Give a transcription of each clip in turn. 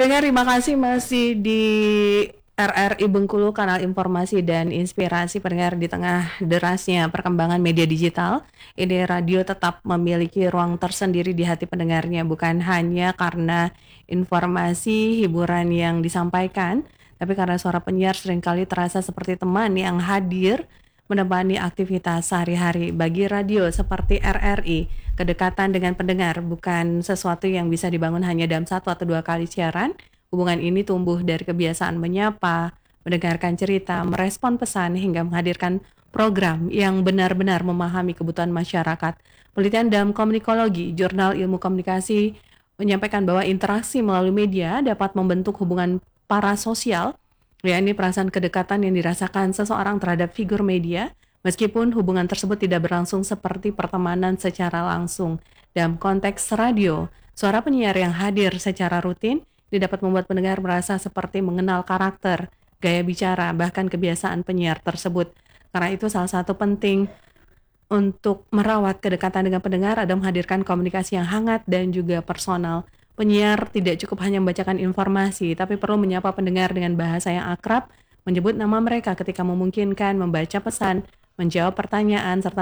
Pendengar, terima kasih masih di RRI Bengkulu, kanal informasi dan inspirasi. Pendengar, di tengah derasnya perkembangan media digital, ini radio tetap memiliki ruang tersendiri di hati pendengarnya, bukan hanya karena informasi hiburan yang disampaikan, tapi karena suara penyiar seringkali terasa seperti teman yang hadir menemani aktivitas sehari-hari. Bagi radio seperti RRI, kedekatan dengan pendengar bukan sesuatu yang bisa dibangun hanya dalam satu atau dua kali siaran. Hubungan ini tumbuh dari kebiasaan menyapa, mendengarkan cerita, merespon pesan, hingga menghadirkan program yang benar-benar memahami kebutuhan masyarakat. Penelitian dalam komunikologi, Jurnal Ilmu Komunikasi, menyampaikan bahwa interaksi melalui media dapat membentuk hubungan parasosial, yakni perasaan kedekatan yang dirasakan seseorang terhadap figur media, meskipun hubungan tersebut tidak berlangsung seperti pertemanan secara langsung. Dalam konteks radio, suara penyiar yang hadir secara rutin ini dapat membuat pendengar merasa seperti mengenal karakter, gaya bicara, bahkan kebiasaan penyiar tersebut. Karena itu salah satu penting untuk merawat kedekatan dengan pendengar adalah menghadirkan komunikasi yang hangat dan juga personal. Penyiar tidak cukup hanya membacakan informasi, tapi perlu menyapa pendengar dengan bahasa yang akrab, menyebut nama mereka ketika memungkinkan, membaca pesan, menjawab pertanyaan, serta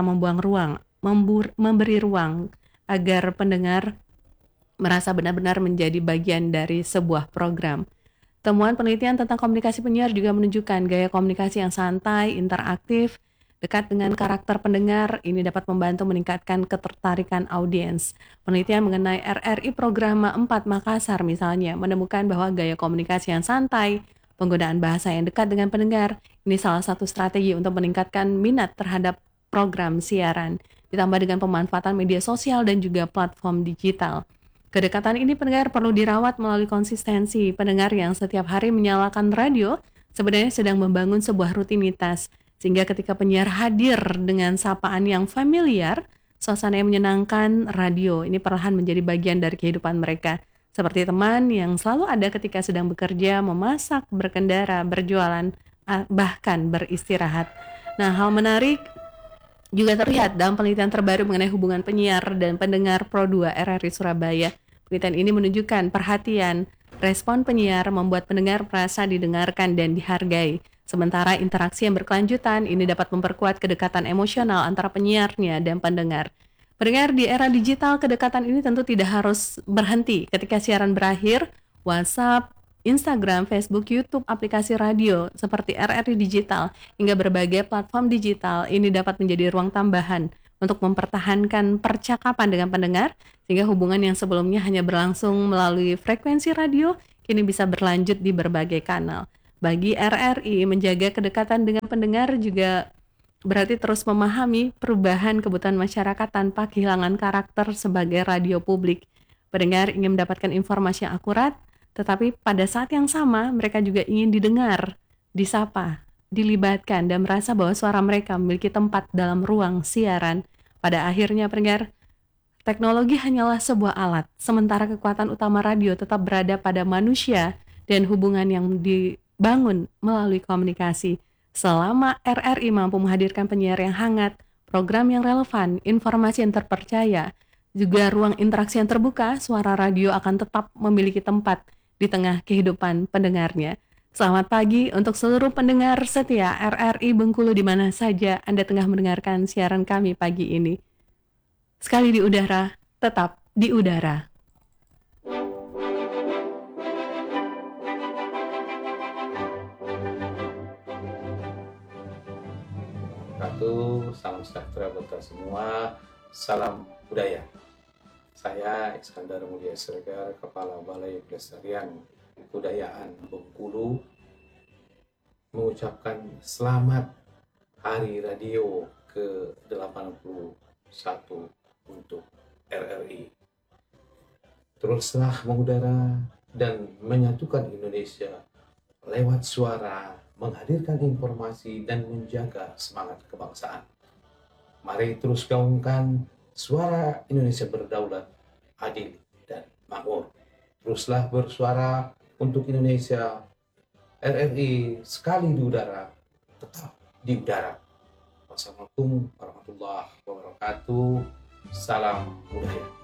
memberi ruang agar pendengar merasa benar-benar menjadi bagian dari sebuah program. Temuan penelitian tentang komunikasi penyiar juga menunjukkan gaya komunikasi yang santai, interaktif, dekat dengan karakter pendengar. Ini dapat membantu meningkatkan ketertarikan audiens. Penelitian mengenai RRI Programa 4 Makassar misalnya menemukan bahwa gaya komunikasi yang santai, penggunaan bahasa yang dekat dengan pendengar, ini salah satu strategi untuk meningkatkan minat terhadap program siaran, ditambah dengan pemanfaatan media sosial dan juga platform digital. Kedekatan ini pendengar perlu dirawat melalui konsistensi. Pendengar yang setiap hari menyalakan radio sebenarnya sedang membangun sebuah rutinitas, sehingga ketika penyiar hadir dengan sapaan yang familiar, suasana yang menyenangkan, radio ini perlahan menjadi bagian dari kehidupan mereka. Seperti teman yang selalu ada ketika sedang bekerja, memasak, berkendara, berjualan, bahkan beristirahat. Nah, hal menarik juga terlihat dalam penelitian terbaru mengenai hubungan penyiar dan pendengar Pro 2 RRI Surabaya. Penelitian ini menunjukkan perhatian, respon penyiar membuat pendengar merasa didengarkan dan dihargai. Sementara interaksi yang berkelanjutan ini dapat memperkuat kedekatan emosional antara penyiarnya dan pendengar. Pendengar, di era digital, kedekatan ini tentu tidak harus berhenti ketika siaran berakhir. WhatsApp, Instagram, Facebook, YouTube, aplikasi radio seperti RRI Digital, hingga berbagai platform digital ini dapat menjadi ruang tambahan untuk mempertahankan percakapan dengan pendengar, sehingga hubungan yang sebelumnya hanya berlangsung melalui frekuensi radio, kini bisa berlanjut di berbagai kanal. Bagi RRI, menjaga kedekatan dengan pendengar juga berarti terus memahami perubahan kebutuhan masyarakat tanpa kehilangan karakter sebagai radio publik. Pendengar ingin mendapatkan informasi yang akurat, tetapi pada saat yang sama mereka juga ingin didengar, disapa, dilibatkan, dan merasa bahwa suara mereka memiliki tempat dalam ruang siaran. Pada akhirnya pendengar, teknologi hanyalah sebuah alat, sementara kekuatan utama radio tetap berada pada manusia dan hubungan yang dibangun melalui komunikasi. Selama RRI mampu menghadirkan penyiar yang hangat, program yang relevan, informasi yang terpercaya, juga ruang interaksi yang terbuka, suara radio akan tetap memiliki tempat di tengah kehidupan pendengarnya. Selamat pagi untuk seluruh pendengar setia RRI Bengkulu di mana saja Anda tengah mendengarkan siaran kami pagi ini. Sekali di udara, tetap di udara. Salam sejahtera buat kita semua. Salam budaya. Saya Iskandar Mulia Siregar, Kepala Balai Pelestarian Kebudayaan Bengkulu, mengucapkan selamat Hari Radio ke-81 untuk RRI. Teruslah mengudara dan menyatukan Indonesia lewat suara, menghadirkan informasi dan menjaga semangat kebangsaan. Mari terus gaungkan suara Indonesia berdaulat, adil, dan makmur. Teruslah bersuara untuk Indonesia. RRI sekali di udara, tetap di udara. Wassalamualaikum warahmatullahi wabarakatuh. Salam budaya.